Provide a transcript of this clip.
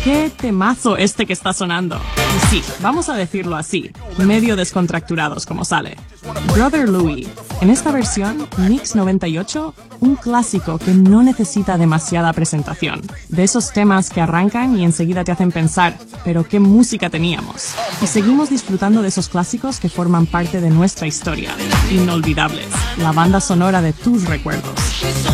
¡Qué temazo este que está sonando! Y sí, vamos a decirlo así, medio descontracturados como sale. Brother Louie, en esta versión, Mix 98, un clásico que no necesita demasiada presentación. De esos temas que arrancan y enseguida te hacen pensar, pero qué música teníamos. Y seguimos disfrutando de esos clásicos que forman parte de nuestra historia. Inolvidables, la banda sonora de tus recuerdos.